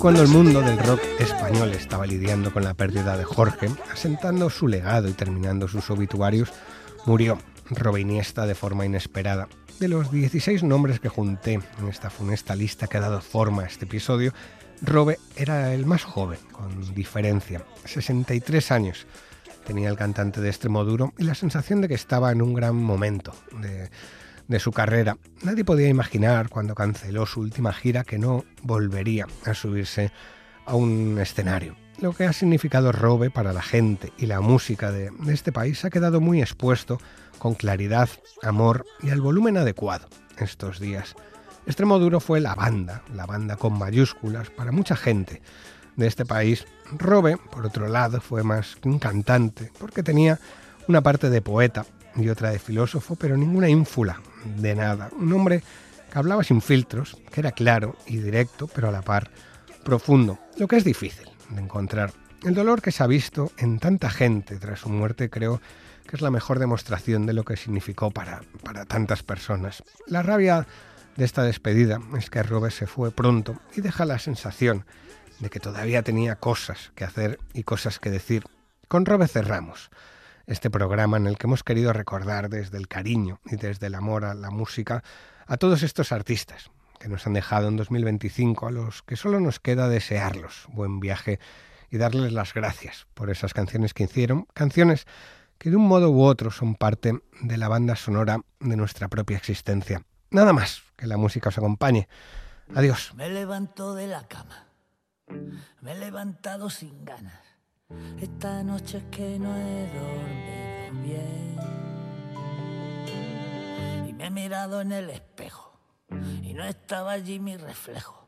cuando el mundo del rock español estaba lidiando con la pérdida de Jorge, asentando su legado y terminando sus obituarios, murió Robe Iniesta de forma inesperada. De los 16 nombres que junté en esta funesta lista que ha dado forma a este episodio, Robe era el más joven, con diferencia, 63 años. Tenía el cantante de Extremoduro y la sensación de que estaba en un gran momento de su carrera. Nadie podía imaginar cuando canceló su última gira que no volvería a subirse a un escenario. Lo que ha significado Robe para la gente y la música de este país ha quedado muy expuesto, con claridad, amor y al volumen adecuado estos días. Extremoduro fue la banda con mayúsculas para mucha gente de este país. Robe, por otro lado, fue más que un cantante, porque tenía una parte de poeta y otra de filósofo, pero ninguna ínfula de nada. Un hombre que hablaba sin filtros, que era claro y directo, pero a la par profundo, lo que es difícil de encontrar. El dolor que se ha visto en tanta gente tras su muerte creo que es la mejor demostración de lo que significó para tantas personas. La rabia de esta despedida es que Robe se fue pronto y deja la sensación de que todavía tenía cosas que hacer y cosas que decir. Con Robe cerramos este programa en el que hemos querido recordar desde el cariño y desde el amor a la música a todos estos artistas que nos han dejado en 2025, a los que solo nos queda desearlos buen viaje y darles las gracias por esas canciones que hicieron, canciones que de un modo u otro son parte de la banda sonora de nuestra propia existencia. Nada más, que la música os acompañe. Adiós. Me levanto de la cama, me he levantado sin ganas. Esta noche es que no he dormido bien. Y me he mirado en el espejo y no estaba allí mi reflejo.